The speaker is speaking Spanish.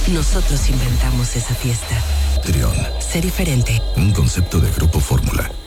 Nosotros inventamos esa fiesta. Trión. Sé diferente. Un concepto de Grupo Fórmula.